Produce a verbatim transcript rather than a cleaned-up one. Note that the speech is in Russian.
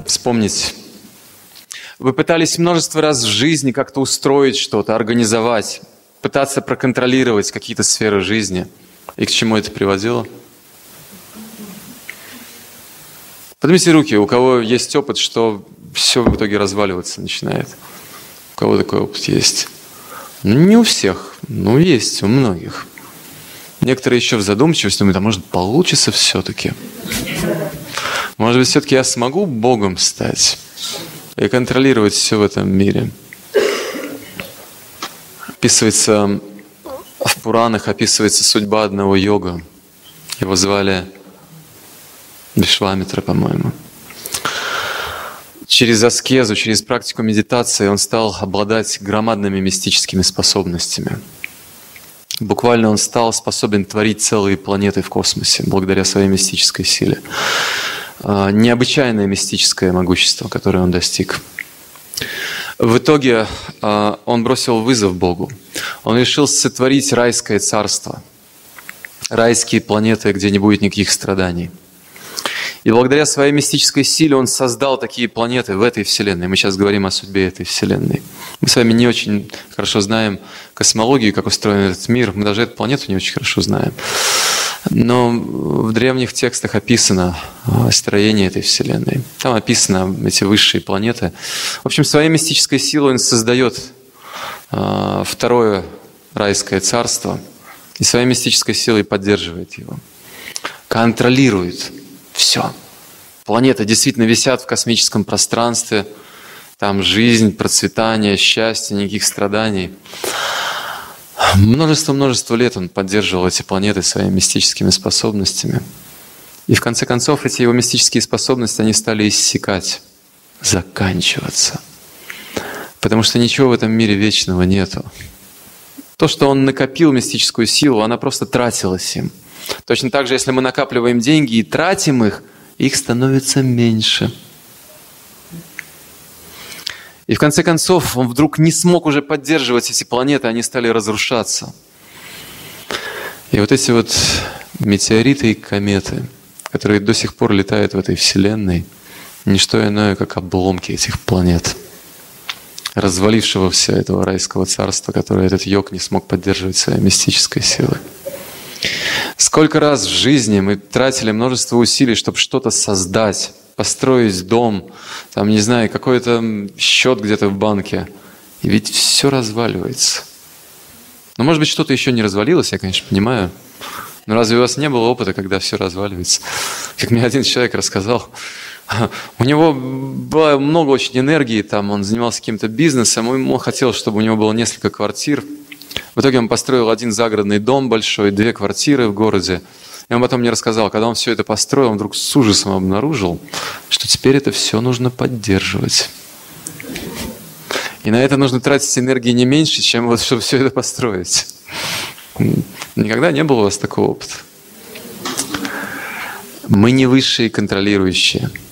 вспомнить. Вы пытались множество раз в жизни как-то устроить что-то, организовать, пытаться проконтролировать какие-то сферы жизни. И к чему это приводило? Поднимите руки, у кого есть опыт, что все в итоге разваливаться начинает. У кого такой опыт есть? Ну, не у всех, но есть у многих. Некоторые еще в задумчивости думают, а может получится все-таки? Может быть, все-таки я смогу Богом стать и контролировать все в этом мире? Описывается в Пуранах, описывается судьба одного йога. Его звали Вишвамитра, по-моему. Через аскезу, через практику медитации он стал обладать громадными мистическими способностями. Буквально он стал способен творить целые планеты в космосе благодаря своей мистической силе. Необычайное мистическое могущество, которое он достиг. В итоге он бросил вызов Богу. Он решил сотворить райское царство, райские планеты, где не будет никаких страданий. И благодаря своей мистической силе он создал такие планеты в этой Вселенной. Мы сейчас говорим о судьбе этой Вселенной. Мы с вами не очень хорошо знаем космологию, как устроен этот мир. Мы даже эту планету не очень хорошо знаем. Но в древних текстах описано строение этой Вселенной. Там описаны эти высшие планеты. В общем, своей мистической силой он создает второе райское царство и своей мистической силой поддерживает его. Контролирует все. Планеты действительно висят в космическом пространстве. Там жизнь, процветание, счастье, никаких страданий. Множество-множество лет он поддерживал эти планеты своими мистическими способностями. И в конце концов эти его мистические способности, они стали иссякать, заканчиваться. Потому что ничего в этом мире вечного нету. То, что он накопил мистическую силу, она просто тратилась им. Точно так же, если мы накапливаем деньги и тратим их, их становится меньше. И в конце концов, он вдруг не смог уже поддерживать эти планеты, они стали разрушаться. И вот эти вот метеориты и кометы, которые до сих пор летают в этой Вселенной, не что иное, как обломки этих планет, развалившегося этого райского царства, которое этот йог не смог поддерживать своей мистической силой. Сколько раз в жизни мы тратили множество усилий, чтобы что-то создать, построить дом, там, не знаю, какой-то счет где-то в банке. И ведь все разваливается. Но, может быть, что-то еще не развалилось, я, конечно, понимаю. Но разве у вас не было опыта, когда все разваливается? Как мне один человек рассказал, у него было много очень энергии, там, он занимался каким-то бизнесом, и он хотел, чтобы у него было несколько квартир. В итоге он построил один загородный дом большой, две квартиры в городе. И он потом мне рассказал, когда он все это построил, он вдруг с ужасом обнаружил, что теперь это все нужно поддерживать. И на это нужно тратить энергии не меньше, чем вот, чтобы все это построить. Никогда не было у вас такого опыта? Мы не высшие контролирующие.